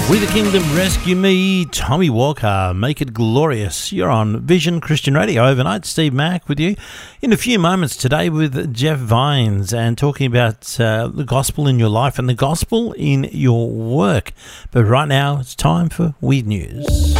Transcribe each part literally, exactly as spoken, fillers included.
We the Kingdom Rescue Me, Tommy Walker, Make It Glorious. You're on Vision Christian Radio overnight. Steve Mack with you in a few moments today with Jeff Vines and talking about uh, the gospel in your life and the gospel in your work. But right now it's time for Weird News.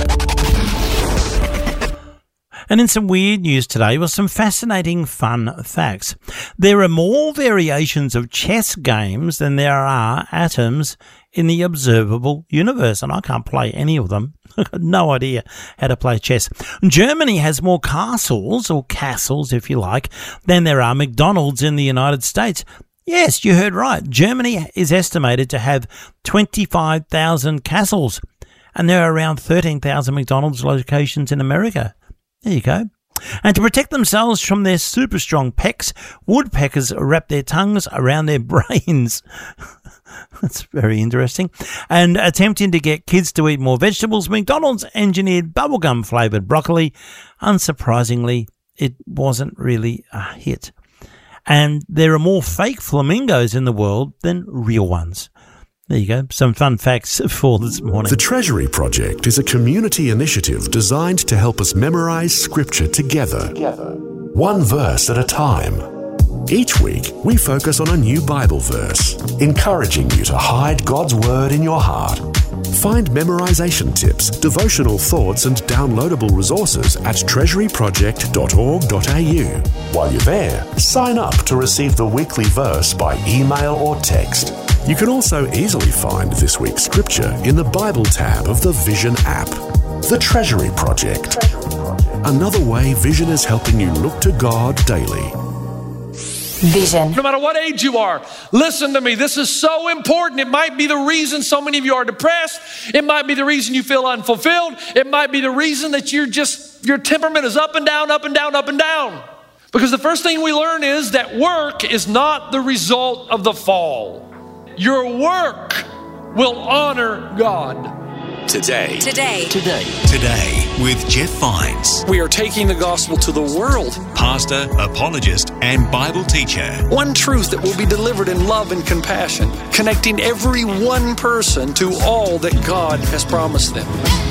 And in some weird news today was some fascinating fun facts. There are more variations of chess games than there are atoms in the observable universe, and I can't play any of them. I've got no idea how to play chess. Germany has more castles, or castles if you like, than there are McDonald's in the United States. Yes, you heard right. Germany is estimated to have twenty-five thousand castles, and there are around thirteen thousand McDonald's locations in America. There you go. And to protect themselves from their super strong pecks, woodpeckers wrap their tongues around their brains. That's very interesting. And attempting to get kids to eat more vegetables, McDonald's engineered bubblegum flavoured broccoli. Unsurprisingly, it wasn't really a hit. And there are more fake flamingos in the world than real ones. There you go. Some fun facts for this morning. The Treasury Project is a community initiative designed to help us memorize Scripture together, one verse at a time. Each week, we focus on a new Bible verse, encouraging you to hide God's Word in your heart. Find memorization tips, devotional thoughts, and downloadable resources at treasury project dot org dot a u. While you're there, sign up to receive the weekly verse by email or text. You can also easily find this week's scripture in the Bible tab of the Vision app. The Treasury Project. Another way Vision is helping you look to God daily. Vision. No matter what age you are, listen to me. This is so important. It might be the reason so many of you are depressed. It might be the reason you feel unfulfilled. It might be the reason that you're just, your temperament is up and down, up and down, up and down. Because the first thing we learn is that work is not the result of the fall. Your work will honor God. Today. Today. Today. Today with Jeff Vines. We are taking the gospel to the world. Pastor, apologist, and Bible teacher. One truth that will be delivered in love and compassion, connecting every one person to all that God has promised them.